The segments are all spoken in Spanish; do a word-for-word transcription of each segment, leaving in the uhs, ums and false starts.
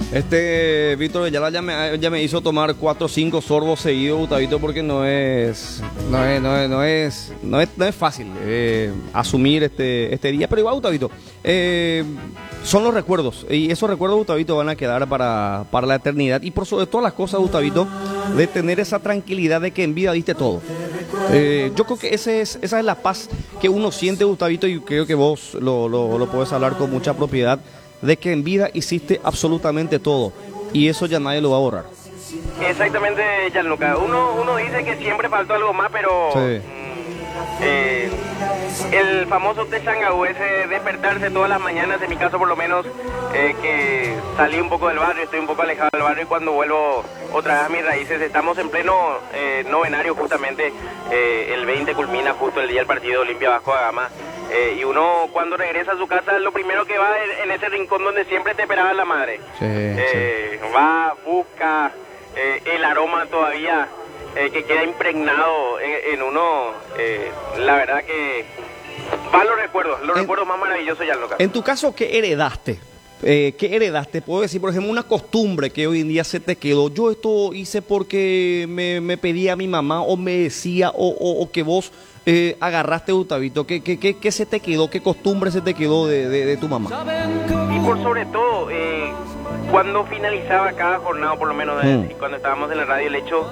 Este Víctor Ayala ya me, ya me hizo tomar cuatro o cinco sorbos seguidos, Gustavito, porque no es no es, no es, no es, no es, no es fácil eh, asumir este, este día, pero igual, Gustavito, eh, son los recuerdos, y esos recuerdos, Gustavito, van a quedar para, para la eternidad, y por sobre todas las cosas, Gustavito, de tener esa tranquilidad de que en vida diste todo. Eh, yo creo que ese es, esa es la paz que uno siente, Gustavito, y creo que vos lo, lo, lo podés hablar con mucha propiedad, de que en vida hiciste absolutamente todo, y eso ya nadie lo va a borrar. Exactamente, Gianluca. Uno, uno dice que siempre faltó algo más, pero sí. eh, el famoso Techangabú, ese despertarse todas las mañanas, en mi caso por lo menos, eh, que salí un poco del barrio, estoy un poco alejado del barrio, y cuando vuelvo otra vez a mis raíces, estamos en pleno eh, novenario justamente, eh, el veinte culmina justo el día del partido Olimpia Vasco da Gama. Eh, y uno cuando regresa a su casa, lo primero que va es en ese rincón donde siempre te esperaba la madre. Sí, eh, sí. Va, busca eh, el aroma todavía eh, que queda impregnado en, en uno. Eh, la verdad que van los recuerdos, los en, recuerdos más maravillosos, ya loca. En tu caso, ¿qué heredaste? Eh, ¿Qué heredaste? Puedo decir, por ejemplo, una costumbre que hoy en día se te quedó. Yo esto hice porque me, me pedía mi mamá o me decía o, o, o que vos eh, agarraste, Gustavito. ¿Qué, qué, qué, ¿Qué se te quedó? ¿Qué costumbre se te quedó de, de, de tu mamá? Y por sobre todo, eh, cuando finalizaba cada jornada, por lo menos de, mm. cuando estábamos en la radio, el hecho...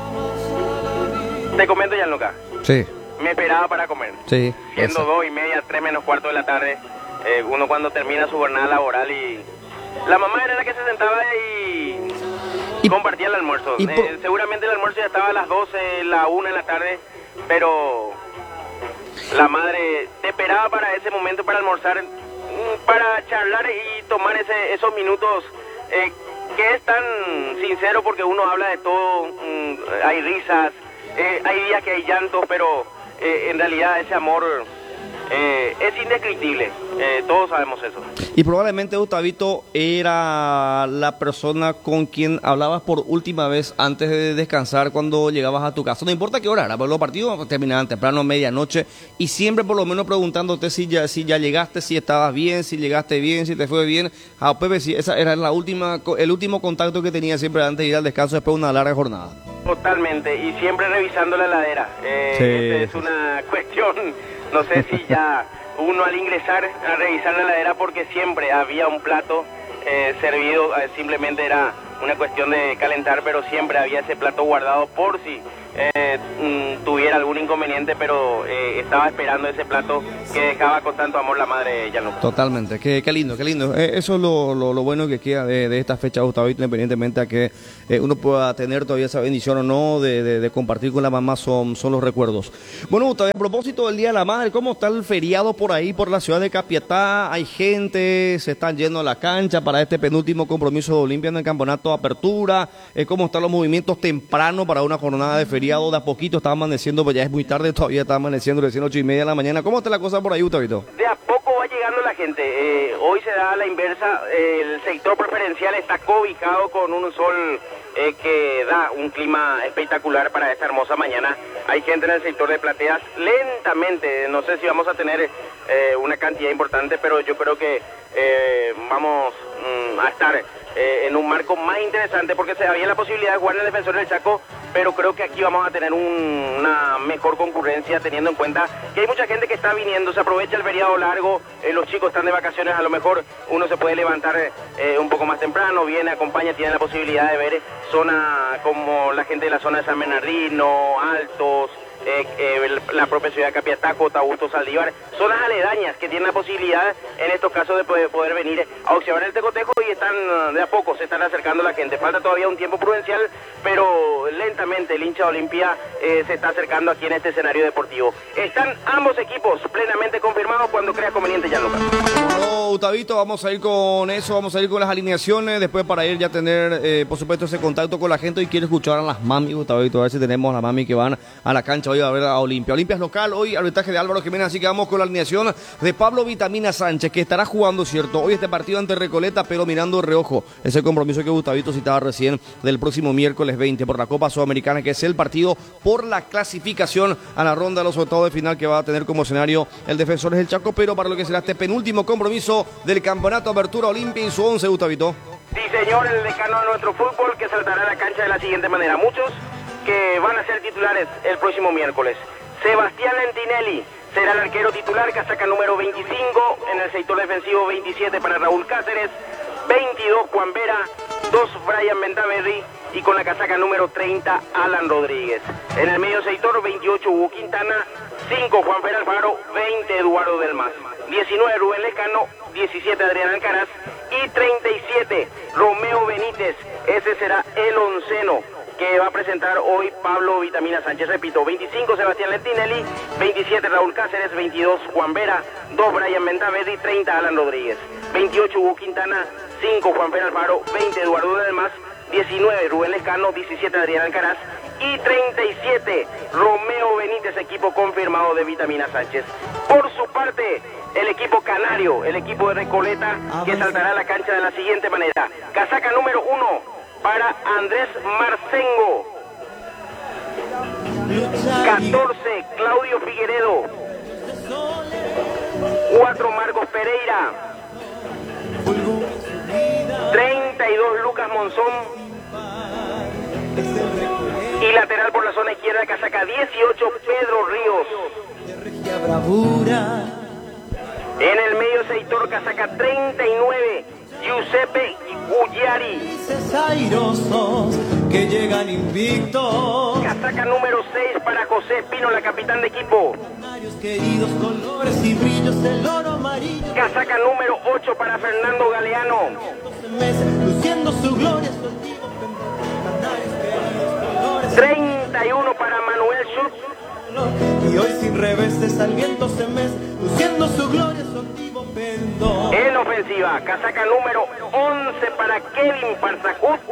Te comento, Gianluca. Sí. Me esperaba para comer. Sí. Siendo dos y media, tres menos cuarto de la tarde. Eh, uno cuando termina su jornada laboral y la mamá era la que se sentaba y, y compartía el almuerzo. Y por... eh, seguramente el almuerzo ya estaba a las doce, la una de la tarde, pero la madre te esperaba para ese momento, para almorzar, para charlar y tomar ese, esos minutos eh, que es tan sincero, porque uno habla de todo, mmm, hay risas, eh, hay días que hay llantos, pero eh, en realidad ese amor... Eh, es indescriptible, eh, todos sabemos eso. Y probablemente, Gustavito, era la persona con quien hablabas por última vez antes de descansar cuando llegabas a tu casa. No importa qué hora era, porque los partidos terminaban temprano, medianoche, y siempre por lo menos preguntándote si ya, si ya llegaste, si estabas bien, si llegaste bien, si te fue bien. Ah, Pepe, si esa era la última, el último contacto que tenía siempre antes de ir al descanso después de una larga jornada. Totalmente, y siempre revisando la heladera. Eh, sí, esta es una cuestión... No sé si ya uno al ingresar a revisar la heladera, porque siempre había un plato eh, servido, eh, simplemente era una cuestión de calentar, pero siempre había ese plato guardado por si eh, mm, tuviera algún inconveniente, pero eh, estaba esperando ese plato que dejaba con tanto amor la madre Gianluca. Totalmente, qué, qué lindo, qué lindo. Eh, eso es lo, lo, lo bueno que queda de, de esta fecha, Gustavo, independientemente a que eh, uno pueda tener todavía esa bendición o no de, de, de compartir con la mamá, son, son los recuerdos. Bueno, Gustavo, a propósito del Día de la Madre, ¿cómo está el feriado por ahí, por la ciudad de Capiatá? Hay gente, se están yendo a la cancha para este penúltimo compromiso de Olimpia en el campeonato de apertura. Eh, ¿Cómo están los movimientos temprano para una jornada de feriado? De a poquito está amaneciendo, pues ya es muy tarde, todavía está amaneciendo recién ocho y media de la mañana. ¿Cómo está la cosa por ahí, Gustavito? De a poco va llegando la gente. Eh, hoy se da la inversa. Eh, el sector preferencial está cobijado con un sol eh, que da un clima espectacular para esta hermosa mañana. Hay gente en el sector de plateas lentamente. No sé si vamos a tener eh, una cantidad importante, pero yo creo que eh, vamos mm, a estar eh, en un marco más interesante, porque se había la posibilidad de jugar en el Defensor del Chaco, pero creo que aquí vamos a tener un, una mejor concurrencia, teniendo en cuenta que hay mucha gente que está viniendo, se aprovecha el feriado largo, eh, los chicos están de vacaciones, a lo mejor uno se puede levantar eh, un poco más temprano, viene, acompaña, tiene la posibilidad de ver zona como la gente de la zona de San Bernardino, Altos, Eh, eh, la propia ciudad de Capiatá, Augusto Saldívar, zonas aledañas que tienen la posibilidad en estos casos de poder, poder venir a observar el tecotejo, y están de a poco, se están acercando la gente. Falta todavía un tiempo prudencial, pero lentamente el hincha de Olimpia eh, se está acercando aquí en este escenario deportivo. Están ambos equipos plenamente confirmados cuando crea conveniente, Gianluca. Bueno, Gustavito, vamos a ir con eso, vamos a ir con las alineaciones, después para ir ya tener, eh, por supuesto, ese contacto con la gente. Y quiero escuchar a las mami, Gustavito, a ver si tenemos a las mami que van a la cancha hoy a ver a Olimpia. Olimpia es local, hoy arbitraje de Álvaro Jiménez, así que vamos con la alineación de Pablo Vitamina Sánchez, que estará jugando, cierto, hoy este partido ante Recoleta, pero mirando de reojo ese compromiso que Gustavito citaba recién del próximo miércoles veinte por la Copa Sudamericana, que es el partido por la clasificación a la ronda de los octavos de final que va a tener como escenario el Defensores del Chaco, pero para lo que será este penúltimo compromiso del Campeonato Apertura Olimpia y su once, Gustavito. señor, el decano de nuestro fútbol, que saltará a la cancha de la siguiente manera. Muchos que van a ser titulares el próximo miércoles. Sebastián Lentinelli será el arquero titular, casaca número veinticinco, en el sector defensivo veintisiete para Raúl Cáceres, veintidós Juan Vera, dos Brian Ventaverri y con la casaca número treinta Alan Rodríguez. En el medio sector veintiocho Hugo Quintana, cinco Juan Fer Alfaro, veinte Eduardo Del Mas, diecinueve Rubén Lescano, diecisiete Adrián Alcaraz y treinta y siete Romeo Benítez. Ese será el onceno que va a presentar hoy Pablo Vitamina Sánchez. Repito, veinticinco Sebastián Lentinelli, veintisiete Raúl Cáceres, veintidós Juan Vera, dos Brian Ventaverri, treinta Alan Rodríguez, veintiocho Hugo Quintana, cinco Juan Fer Alfaro, veinte Eduardo Del Mas, diecinueve Rubén Lescano, diecisiete Adrián Alcaraz y treinta y siete Romeo Benítez, equipo confirmado de Vitamina Sánchez. Por su parte, el equipo canario, el equipo de Recoleta, que saltará a la cancha de la siguiente manera. Casaca número uno para Andrés Marcengo, catorce Claudio Figueredo, cuatro Marcos Pereira, treinta y dos Lucas Monzón, y lateral por la zona izquierda, casaca dieciocho Pedro Ríos. En el medio sector, casaca treinta y nueve Giuseppe Gugliari, que llegan invictos. Casaca número seis para José Espino, la capitán de equipo. Queridos colores y brillos del oro amarillo. Casaca número ocho para Fernando Galeano. Luciendo su gloria, treinta y uno para Manuel Schutz. Y hoy sin reveses al viento se mece, luciendo su gloria, su activo pendón. En ofensiva, casaca número once para Kevin Parzacut.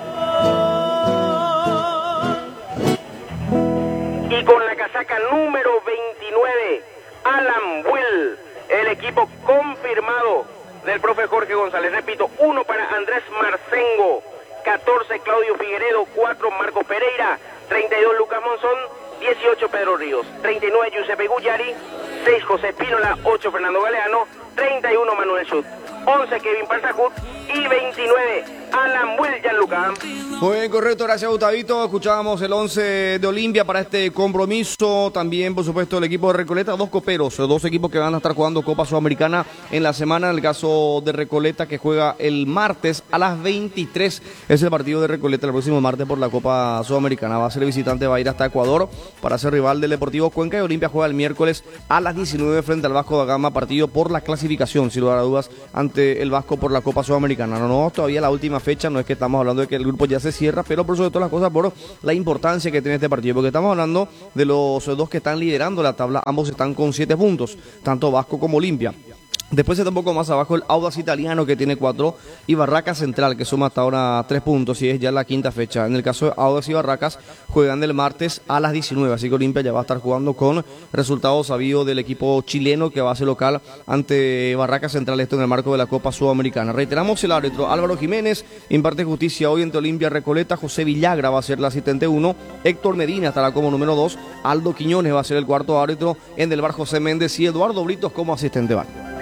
Y con la casaca número veintinueve, Alan Will, el equipo confirmado del profe Jorge González. Repito, uno para Andrés Marcengo, catorce Claudio Figueredo, cuatro Marcos Pereira, treinta y dos Lucas Monzón, dieciocho Pedro Ríos, treinta y nueve Giuseppe Gugliari, seis José Espínola, ocho Fernando Galeano, treinta y uno Manuel Schutz, once Kevin Parzacut y veintinueve Alan Will Gianluca. Muy bien, correcto, gracias Gustavito. Escuchábamos el once de Olimpia para este compromiso. También, por supuesto, el equipo de Recoleta, dos coperos, dos equipos que van a estar jugando Copa Sudamericana en la semana. En el caso de Recoleta, que juega el martes a las veintitrés, es el partido de Recoleta el próximo martes por la Copa Sudamericana. Va a ser el visitante, va a ir hasta Ecuador para ser rival del Deportivo Cuenca, y Olimpia juega el miércoles a las diecinueve frente al Vasco da Gama, partido por la clasificación, sin lugar a dudas, ante el Vasco por la Copa Sudamericana. No, no, todavía la última fecha, no es que estamos hablando de que el grupo ya se cierra, pero por sobre todas las cosas por la importancia que tiene este partido, porque estamos hablando de los dos que están liderando la tabla, ambos están con siete puntos, tanto Vasco como Olimpia. Después está un poco más abajo el Audax Italiano, que tiene cuatro, y Barracas Central, que suma hasta ahora tres puntos, y es ya la quinta fecha. En el caso de Audax y Barracas, juegan el martes a las diecinueve, así que Olimpia ya va a estar jugando con resultados sabidos del equipo chileno, que va a ser local ante Barracas Central, esto en el marco de la Copa Sudamericana. Reiteramos, el árbitro Álvaro Jiménez imparte justicia hoy entre Olimpia y Recoleta. José Villagra va a ser el asistente uno, Héctor Medina estará como número dos, Aldo Quiñones va a ser el cuarto árbitro, en el bar José Méndez y Eduardo Britos como asistente bar.